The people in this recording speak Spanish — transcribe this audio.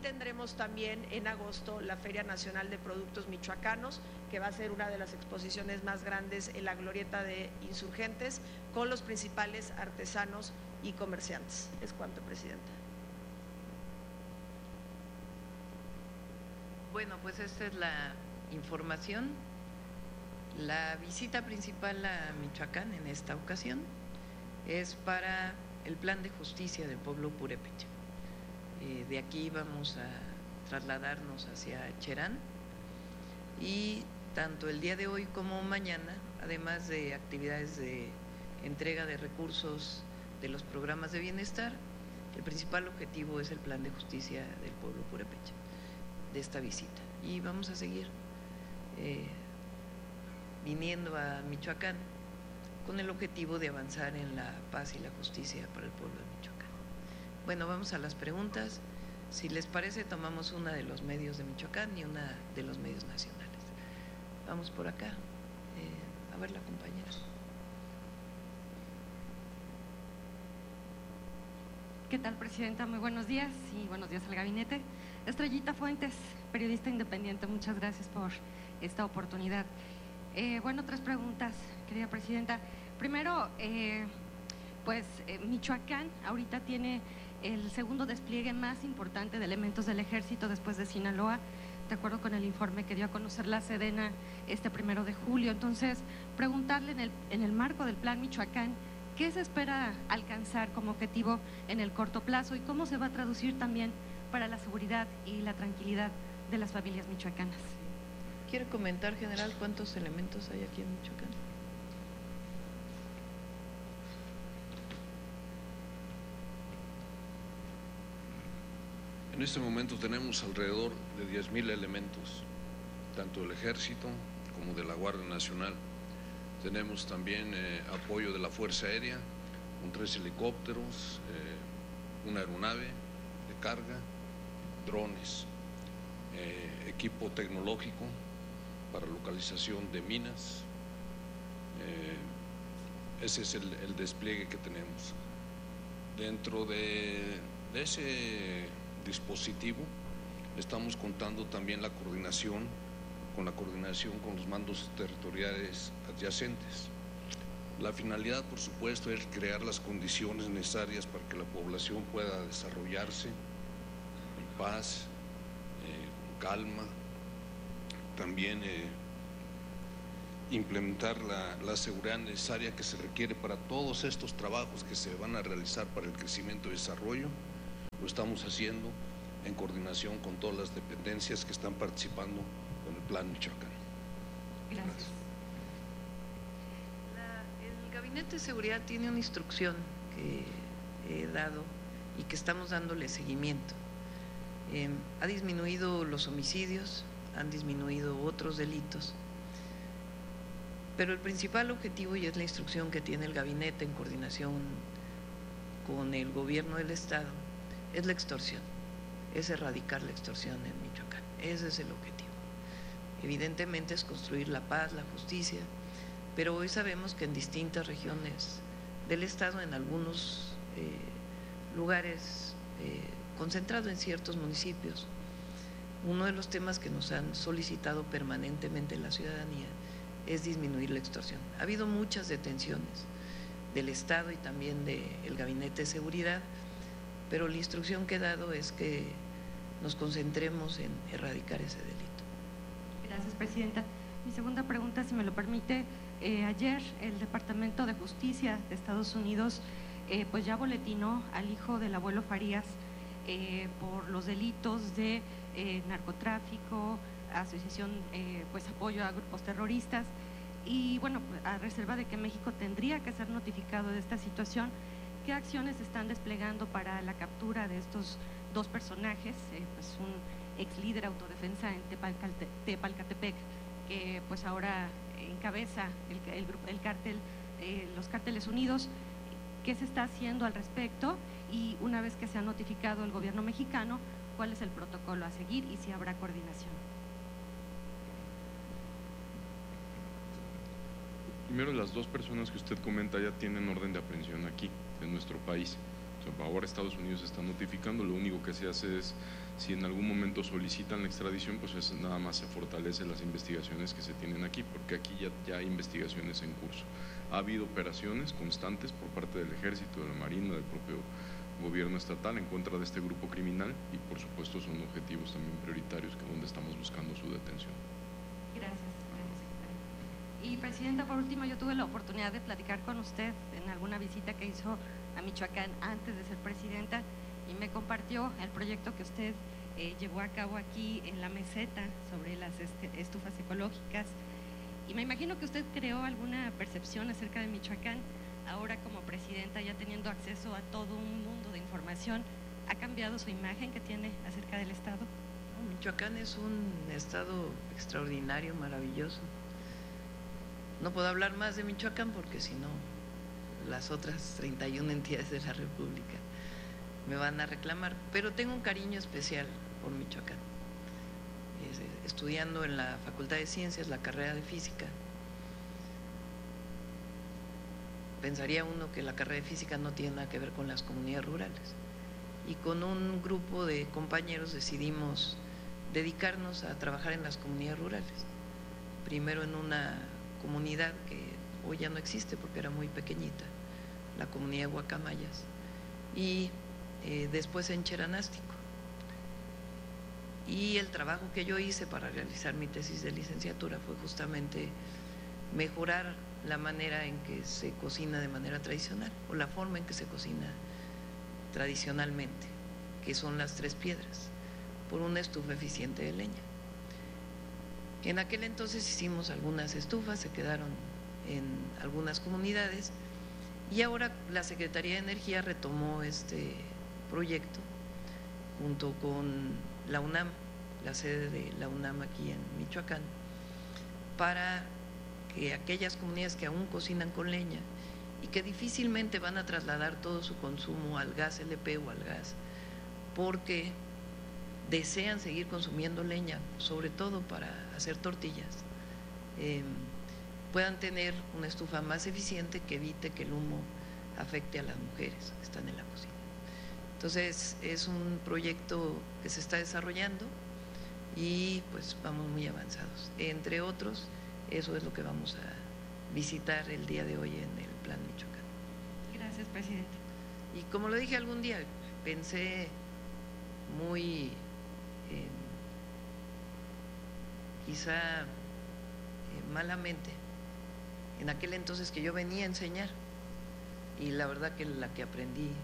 tendremos también en agosto la Feria Nacional de Productos Michoacanos, que va a ser una de las exposiciones más grandes en la Glorieta de Insurgentes, con los principales artesanos y comerciantes. Es cuanto, Presidenta. Bueno, pues esta es la información. La visita principal a Michoacán en esta ocasión es para el Plan de Justicia del Pueblo Purépecha. De aquí vamos a trasladarnos hacia Cherán y tanto el día de hoy como mañana, además de actividades de entrega de recursos de los programas de bienestar, el principal objetivo es el Plan de Justicia del Pueblo Purépecha de esta visita. Y vamos a seguir viniendo a Michoacán con el objetivo de avanzar en la paz y la justicia para el pueblo de Michoacán. Bueno, vamos a las preguntas. Si les parece, tomamos una de los medios de Michoacán y una de los medios nacionales. Vamos por acá. A ver, la compañera. ¿Qué tal, Presidenta? Muy buenos días y buenos días al gabinete. Estrellita Fuentes, periodista independiente, muchas gracias por esta oportunidad. Bueno, 3 preguntas, querida Presidenta. Primero, Michoacán ahorita tiene el segundo despliegue más importante de elementos del Ejército después de Sinaloa, de acuerdo con el informe que dio a conocer la Sedena este 1 de julio. Entonces, preguntarle en el marco del Plan Michoacán, ¿qué se espera alcanzar como objetivo en el corto plazo y cómo se va a traducir también para la seguridad y la tranquilidad de las familias michoacanas? ¿Quiere comentar, general, cuántos elementos hay aquí en Michoacán? En este momento tenemos alrededor de 10,000 elementos, tanto del Ejército como de la Guardia Nacional. Tenemos también apoyo de la Fuerza Aérea, con 3 helicópteros, una aeronave de carga, drones, equipo tecnológico para localización de minas. Ese es el despliegue que tenemos. Dentro de ese dispositivo estamos contando también con la coordinación con los mandos territoriales adyacentes. La finalidad, por supuesto, es crear las condiciones necesarias para que la población pueda desarrollarse en paz, con calma. También implementar la seguridad necesaria que se requiere para todos estos trabajos que se van a realizar para el crecimiento y desarrollo. Lo estamos haciendo en coordinación con todas las dependencias que están participando con el Plan Michoacán. Gracias. El Gabinete de Seguridad tiene una instrucción que he dado y que estamos dándole seguimiento. Ha disminuido los homicidios, han disminuido otros delitos, pero el principal objetivo, y es la instrucción que tiene el Gabinete en coordinación con el Gobierno del Estado, es la extorsión, es erradicar la extorsión en Michoacán. Ese es el objetivo. Evidentemente es construir la paz, la justicia, pero hoy sabemos que en distintas regiones del Estado, en algunos lugares concentrados en ciertos municipios, uno de los temas que nos han solicitado permanentemente la ciudadanía es disminuir la extorsión. Ha habido muchas detenciones del Estado y también del Gabinete de Seguridad, pero la instrucción que he dado es que nos concentremos en erradicar ese delito. Gracias, Presidenta. Mi segunda pregunta, si me lo permite, ayer el Departamento de Justicia de Estados Unidos pues ya boletinó al hijo del abuelo Farías por los delitos de narcotráfico, asociación, pues apoyo a grupos terroristas, y bueno, a reserva de que México tendría que ser notificado de esta situación, ¿qué acciones están desplegando para la captura de estos 2 personajes? Pues un ex líder autodefensa en Tepalcatepec, que pues ahora encabeza el cártel, los cárteles unidos. ¿Qué se está haciendo al respecto? Y una vez que se ha notificado el gobierno mexicano, ¿cuál es el protocolo a seguir y si habrá coordinación? Primero, las 2 personas que usted comenta ya tienen orden de aprehensión aquí, en nuestro país. O sea, ahora Estados Unidos está notificando, lo único que se hace es, si en algún momento solicitan la extradición, pues nada más se fortalecen las investigaciones que se tienen aquí, porque aquí ya hay investigaciones en curso. Ha habido operaciones constantes por parte del Ejército, de la Marina, del propio gobierno estatal en contra de este grupo criminal y por supuesto son objetivos también prioritarios que donde estamos buscando su detención. Gracias, secretario. Y Presidenta, por último, yo tuve la oportunidad de platicar con usted en alguna visita que hizo a Michoacán antes de ser presidenta y me compartió el proyecto que usted llevó a cabo aquí en la meseta sobre las estufas ecológicas y me imagino que usted creó alguna percepción acerca de Michoacán. Ahora como presidenta, ya teniendo acceso a todo un mundo de información, ¿ha cambiado su imagen que tiene acerca del Estado? Michoacán es un estado extraordinario, maravilloso. No puedo hablar más de Michoacán porque si no, las otras 31 entidades de la República me van a reclamar, pero tengo un cariño especial por Michoacán. Estudiando en la Facultad de Ciencias, la carrera de Física, pensaría uno que la carrera de Física no tiene nada que ver con las comunidades rurales. Y con un grupo de compañeros decidimos dedicarnos a trabajar en las comunidades rurales. Primero en una comunidad que hoy ya no existe porque era muy pequeñita, la comunidad de Guacamayas, y después en Cheranástico. Y el trabajo que yo hice para realizar mi tesis de licenciatura fue justamente mejorar la manera en que se cocina de manera tradicional o la forma en que se cocina tradicionalmente, que son las 3 piedras, por una estufa eficiente de leña. En aquel entonces hicimos algunas estufas, se quedaron en algunas comunidades y ahora la Secretaría de Energía retomó este proyecto junto con la UNAM, la sede de la UNAM aquí en Michoacán, para que aquellas comunidades que aún cocinan con leña y que difícilmente van a trasladar todo su consumo al gas LP o al gas, porque desean seguir consumiendo leña, sobre todo para hacer tortillas, puedan tener una estufa más eficiente que evite que el humo afecte a las mujeres que están en la cocina. Entonces es un proyecto que se está desarrollando y pues vamos muy avanzados. Entre otros, eso es lo que vamos a visitar el día de hoy en el Plan Michoacán. Gracias, presidente. Y como lo dije algún día, pensé muy quizá malamente en aquel entonces que yo venía a enseñar y la verdad que la que aprendí